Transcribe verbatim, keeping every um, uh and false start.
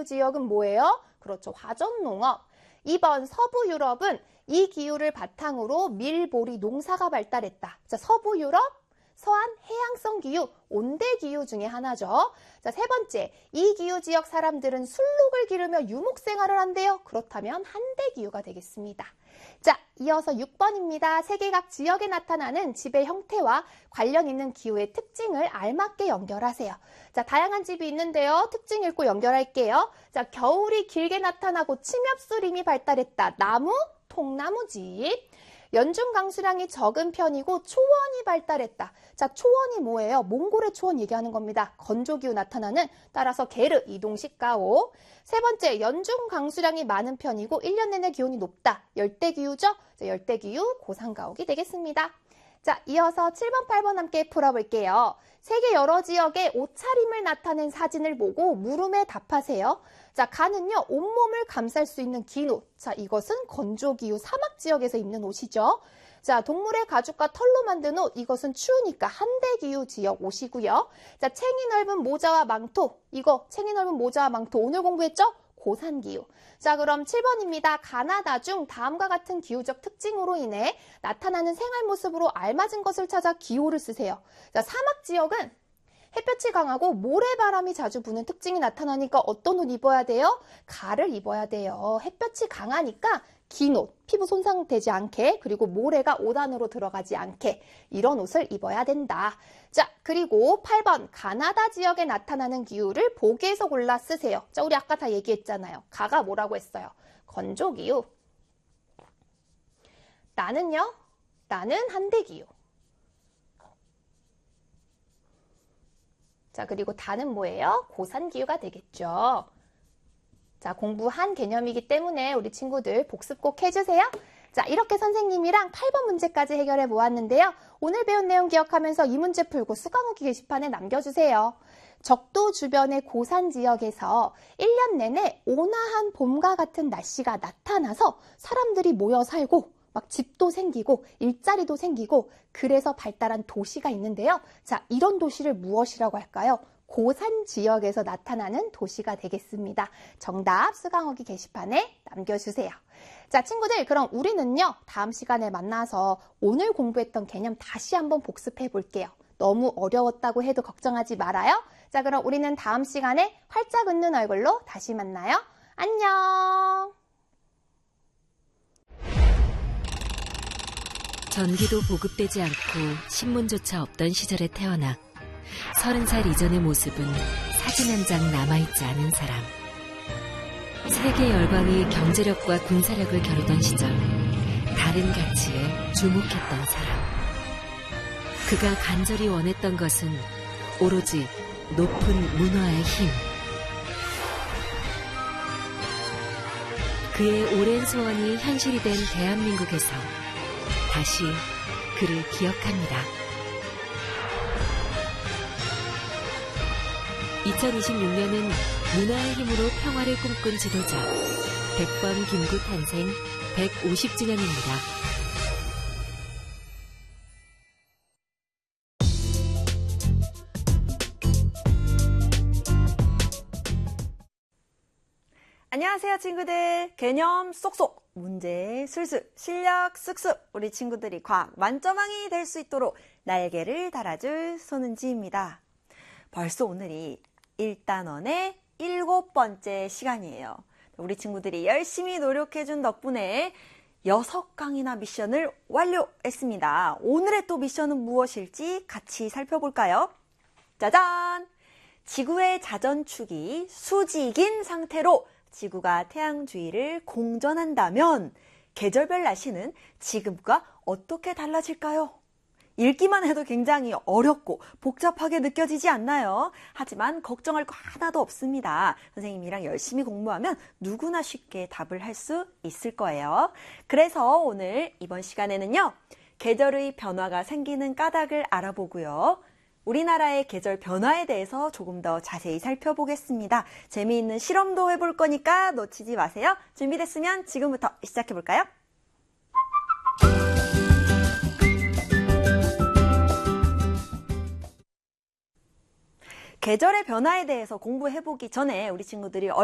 기후 지역은 뭐예요? 그렇죠. 화전농업. 이 번 서부 유럽은 이 기후를 바탕으로 밀보리 농사가 발달했다. 자, 서부 유럽, 서한 해양성 기후, 온대 기후 중에 하나죠. 자, 세 번째, 이 기후 지역 사람들은 술록을 기르며 유목 생활을 한대요. 그렇다면 한대 기후가 되겠습니다. 자, 이어서 육 번입니다. 세계 각 지역에 나타나는 집의 형태와 관련 있는 기후의 특징을 알맞게 연결하세요. 자, 다양한 집이 있는데요. 특징 읽고 연결할게요. 자, 겨울이 길게 나타나고 침엽수림이 발달했다. 나무, 통나무 집. 연중 강수량이 적은 편이고 초원이 발달했다. 자, 초원이 뭐예요? 몽골의 초원 얘기하는 겁니다. 건조기후 나타나는, 따라서 게르, 이동식가오. 세 번째, 연중 강수량이 많은 편이고 일 년 내내 기온이 높다. 열대기후죠? 자, 열대기후, 고산가옥이 되겠습니다. 자, 이어서 칠 번, 팔 번 함께 풀어볼게요. 세계 여러 지역의 옷차림을 나타낸 사진을 보고 물음에 답하세요. 자, 가는요, 온몸을 감쌀 수 있는 긴 옷. 자, 이것은 건조기후 사막 지역에서 입는 옷이죠. 자, 동물의 가죽과 털로 만든 옷. 이것은 추우니까 한대기후 지역 옷이고요. 자, 챙이 넓은 모자와 망토. 이거 챙이 넓은 모자와 망토 오늘 공부했죠? 고산기후. 자, 그럼 칠 번입니다. 가나다 중 다음과 같은 기후적 특징으로 인해 나타나는 생활 모습으로 알맞은 것을 찾아 기호를 쓰세요. 자, 사막 지역은 햇볕이 강하고 모래바람이 자주 부는 특징이 나타나니까 어떤 옷 입어야 돼요? 가를 입어야 돼요. 햇볕이 강하니까 긴 옷, 피부 손상되지 않게, 그리고 모래가 옷 안으로 들어가지 않게 이런 옷을 입어야 된다. 자, 그리고 팔 번 가나다 지역에 나타나는 기후를 보기에서 골라 쓰세요. 자, 우리 아까 다 얘기했잖아요. 가가 뭐라고 했어요? 건조기후. 나는요? 나는 한대기후. 자, 그리고 다는 뭐예요? 고산기후가 되겠죠. 자, 공부한 개념이기 때문에 우리 친구들 복습 꼭 해주세요. 자, 이렇게 선생님이랑 팔 번 문제까지 해결해 보았는데요. 오늘 배운 내용 기억하면서 이 문제 풀고 수강후기 게시판에 남겨주세요. 적도 주변의 고산 지역에서 일 년 내내 온화한 봄과 같은 날씨가 나타나서 사람들이 모여 살고 막 집도 생기고 일자리도 생기고 그래서 발달한 도시가 있는데요. 자, 이런 도시를 무엇이라고 할까요? 고산 지역에서 나타나는 도시가 되겠습니다. 정답 수강후기 게시판에 남겨주세요. 자, 친구들, 그럼 우리는요, 다음 시간에 만나서 오늘 공부했던 개념 다시 한번 복습해 볼게요. 너무 어려웠다고 해도 걱정하지 말아요. 자, 그럼 우리는 다음 시간에 활짝 웃는 얼굴로 다시 만나요. 안녕! 전기도 보급되지 않고 신문조차 없던 시절에 태어나 서른 살 이전의 모습은 사진 한 장 남아있지 않은 사람. 세계 열강이 경제력과 군사력을 겨루던 시절 다른 가치에 주목했던 사람. 그가 간절히 원했던 것은 오로지 높은 문화의 힘. 그의 오랜 소원이 현실이 된 대한민국에서 다시 그를 기억합니다. 이천이십육 년은 문화의 힘으로 평화를 꿈꾼 지도자 백범 김구 탄생 백오십 주년입니다. 안녕하세요, 친구들. 개념 쏙쏙, 문제 술술, 실력 쓱쓱. 우리 친구들이 과학 만점왕이 될 수 있도록 날개를 달아줄 손은지입니다. 벌써 오늘이 일 단원의 일곱 번째 시간이에요. 우리 친구들이 열심히 노력해준 덕분에 여섯 강이나 미션을 완료했습니다. 오늘의 또 미션은 무엇일지 같이 살펴볼까요? 짜잔! 지구의 자전축이 수직인 상태로 지구가 태양 주위를 공전한다면 계절별 날씨는 지금과 어떻게 달라질까요? 읽기만 해도 굉장히 어렵고 복잡하게 느껴지지 않나요? 하지만 걱정할 거 하나도 없습니다. 선생님이랑 열심히 공부하면 누구나 쉽게 답을 할 수 있을 거예요. 그래서 오늘 이번 시간에는요, 계절의 변화가 생기는 까닭을 알아보고요. 우리나라의 계절 변화에 대해서 조금 더 자세히 살펴보겠습니다. 재미있는 실험도 해볼 거니까 놓치지 마세요. 준비됐으면 지금부터 시작해볼까요? 계절의 변화에 대해서 공부해보기 전에 우리 친구들이